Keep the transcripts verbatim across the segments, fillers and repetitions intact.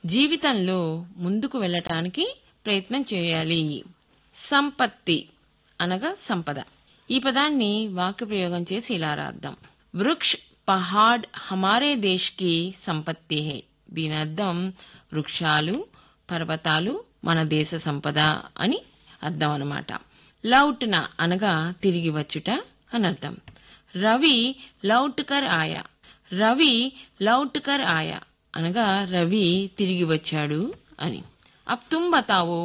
జీవితంలో ముందుకు వెళ్ళటానికి ప్రయత్నం చేయాలి. సంపత్తి అనగా సంపద. ఈ పదాన్ని వాక్య ప్రయోగం చేసి ఇలా రాద్దాం. వృక్ష పహాడ్ హమారే దేశ్ కి సంపత్తి హై. దీని అర్థం వృక్షాలు పర్వతాలు మన దేశ సంపద అని అర్థం అన్నమాట. లౌట్న అనగా తిరిగి వచ్చుట అని అర్థం. రవి లౌట్కర్ ఆయా. రవి లౌట్కర్ ఆయా అనగా రవి తిరిగి వచ్చాడు అని. అబ్ తుమ్ బతావో.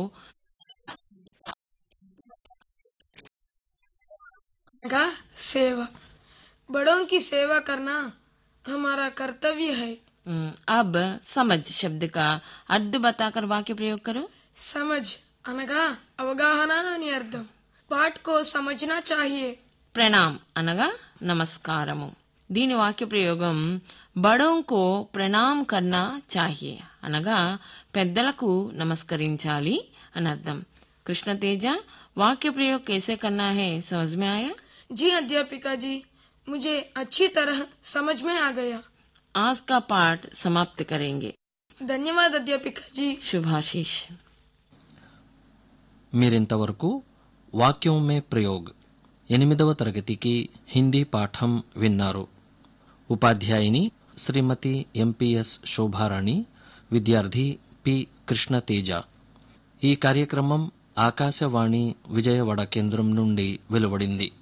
सेवा, बड़ों की सेवा करना हमारा कर्तव्य है. अब समझ शब्द का अर्थ बताकर वाक्य प्रयोग करो. समझ అనగా అవగాహన అని అర్థం. పాఠ్ కో సమझना चाहिए. ప్రణామ్ అనగా నమస్కారము. దీని వాక్య ప్రయోగం బడోं को प्रणाम करना चाहिए అనగా పెద్దలకు నమస్కరించాలి అని అర్థం. కృష్ణ తేజ, वाक्य प्रयोग कैसे करना है समझ में आया? जी अध्यापिका जी, मुझे अच्छी तरह समझ में आ गया. आज का पाठ समाप्त करेंगे. ధన్యవాద అధ్యాపిక జీ. శుభాశీష్. మీరింతవరకు వాక్యం మే ప్రయోగ్ ఎనిమిదవ తరగతికి హిందీ పాఠం విన్నారు. ఉపాధ్యాయుని శ్రీమతి ఎంపీఎస్ శోభారాణి, విద్యార్థి పి కృష్ణతేజ. ఈ కార్యక్రమం ఆకాశవాణి విజయవాడ కేంద్రం నుండి వెలువడింది.